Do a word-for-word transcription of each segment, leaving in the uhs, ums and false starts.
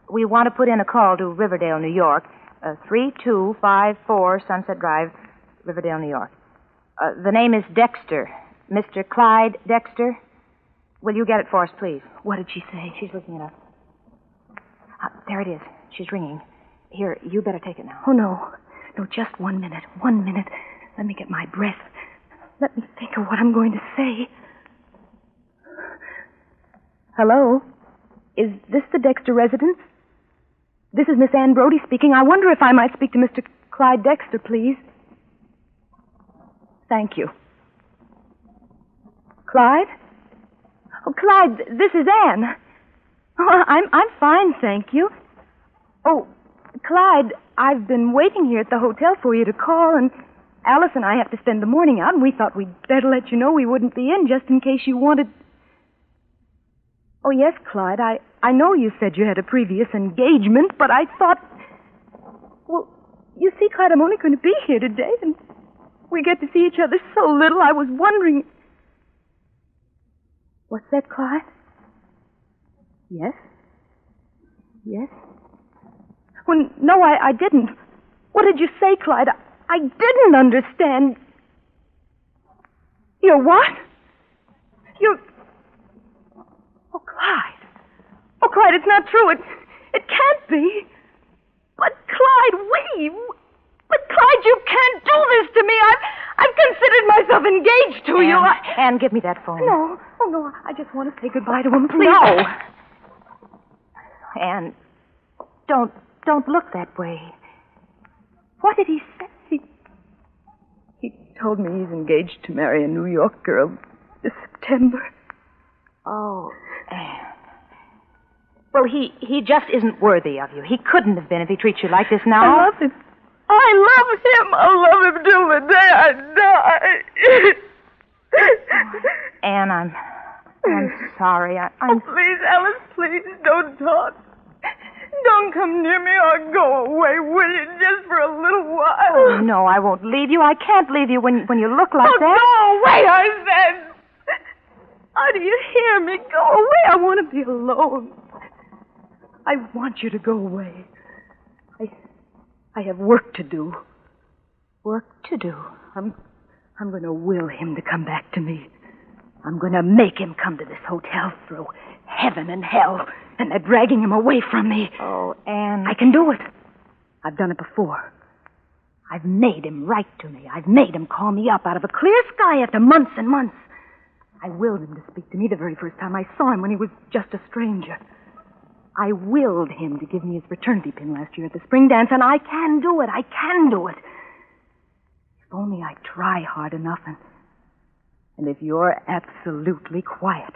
we want to put in a call to Riverdale, New York. Uh, three two five four Sunset Drive, Riverdale, New York. Uh, the name is Dexter. Mister Clyde Dexter. Will you get it for us, please? What did she say? She's looking it up. Uh, there it is. She's ringing. Here, you better take it now. Oh, no. No, just one minute. One minute. Let me get my breath. Let me think of what I'm going to say. Hello? Is this the Dexter residence? This is Miss Ann Brody speaking. I wonder if I might speak to Mister Clyde Dexter, please. Thank you. Clyde? Oh, Clyde, this is Ann. Oh, I'm I'm fine, thank you. Oh, Clyde, I've been waiting here at the hotel for you to call, and Alice and I have to spend the morning out, and we thought we'd better let you know we wouldn't be in just in case you wanted... Oh, yes, Clyde, I, I know you said you had a previous engagement, but I thought... Well, you see, Clyde, I'm only going to be here today, and we get to see each other so little, I was wondering... What's that, Clyde? Yes? Yes? Well, no, I, I didn't. What did you say, Clyde? I, I didn't understand. You're what? You're... Oh, Clyde. Oh, Clyde, it's not true. It, it can't be. But, Clyde, we... But, Clyde, you can't do this to me. I've, I've considered myself engaged to Ann, you. I... Ann, give me that phone. No. Oh, no, I just want to say goodbye to him, please. No. Ann, don't, don't look that way. What did he say? He, he told me he's engaged to marry a New York girl this September. Oh, Ann. Well, he, he just isn't worthy of you. He couldn't have been if he treats you like this now. I love him. I love him. I'll love him till the day I die. Ann, I'm... I'm sorry. I, I'm... Oh, please, Alice, please, don't talk. Don't come near me or go away, will you, just for a little while? Oh, no, I won't leave you. I can't leave you when, when you look like oh, that. Go away, I said. How do you hear me? Go away. I want to be alone. I want you to go away. I I have work to do. Work to do? I'm, I'm going to will him to come back to me. I'm going to make him come to this hotel through heaven and hell, and they're dragging him away from me. Oh, Ann. I can do it. I've done it before. I've made him write to me. I've made him call me up out of a clear sky after months and months. I willed him to speak to me the very first time I saw him when he was just a stranger. I willed him to give me his fraternity pin last year at the spring dance, and I can do it. I can do it. If only I try hard enough, and, and if you're absolutely quiet.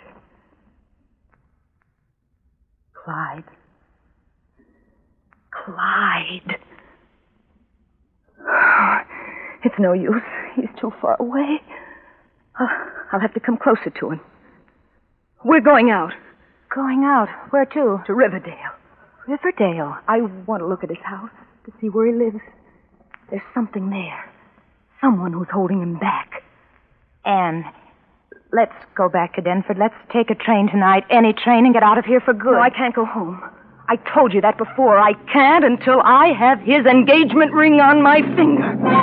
Clyde. Clyde. Oh, it's no use. He's too far away. Uh, I'll have to come closer to him. We're going out. Going out? Where to? To Riverdale. Riverdale? I want to look at his house to see where he lives. There's something there. Someone who's holding him back. Ann, let's go back to Denford. Let's take a train tonight, any train, and get out of here for good. No, I can't go home. I told you that before. I can't until I have his engagement ring on my finger.